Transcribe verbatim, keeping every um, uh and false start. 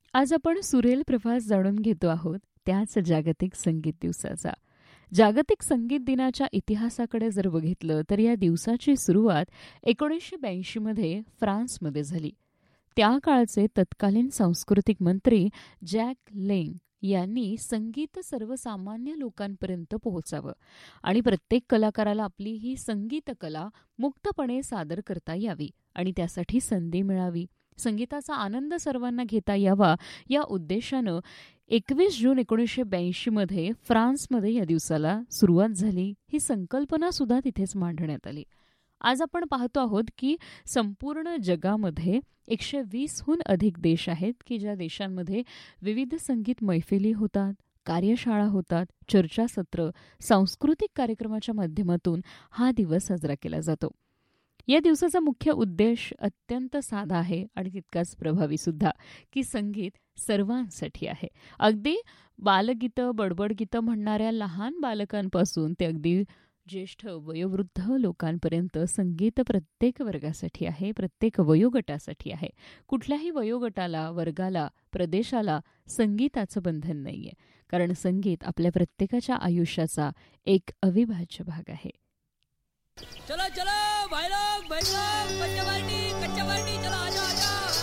आज आपण सुरेल प्रवास जाणून घेतो आहोत त्याच जागतिक संगीत दिवसाचा. जागतिक संगीत दिनाच्या इतिहासाकडे जर बघितलं तर या दिवसाची सुरुवात एकोणीसशे ब्याऐंशी मध्ये फ्रान्समध्ये झाली. त्या काळचे तत्कालीन सांस्कृतिक मंत्री जॅक लेंग यांनी संगीत सर्वसामान्य लोकांपर्यंत पोहोचावं आणि प्रत्येक कलाकाराला आपली ही संगीत कला मुक्तपणे सादर करता यावी आणि त्यासाठी संधी मिळावी, संगीताचा आनंद सर्वांना घेता यावा, या उद्देशानं एकवीस जून एकोणीसशे ब्याऐंशी मध्ये फ्रान्समध्ये या दिवसाला सुरुवात झाली. ही संकल्पना सुद्धा तिथेच मांडण्यात आली. आज आपण पाहतो आहोत की संपूर्ण जगामध्ये एकशे वीसहून अधिक देश आहेत की ज्या देशांमध्ये विविध संगीत मैफिली होतात, कार्यशाळा होतात, चर्चासत्र, सांस्कृतिक कार्यक्रमाच्या माध्यमातून हा दिवस साजरा केला जातो. या दिवसाचा मुख्य उद्देश अत्यंत साधा आहे आणि तितकाच प्रभावी सुद्धा, की संगीत सर्वांसाठी आहे. अगदी बालगीतं, बडबड म्हणणाऱ्या लहान बालकांपासून ते अगदी ज्येष्ठ वयोवृद्ध लोकांपर्यंत संगीत प्रत्येक वर्गासाठी आहे, प्रत्येक वयोगटासाठी आहे. कुठल्याही वयोगटाला, वर्गाला, प्रदेशाला संगीताचं बंधन नाहीये, कारण संगीत आपल्या प्रत्येकाच्या आयुष्याचा एक अविभाज्य भाग आहे. चलो चलो भाई लोग भाई लोग कच्चा बाल्टी कच्चा बाल्टी चलो आजा आजा.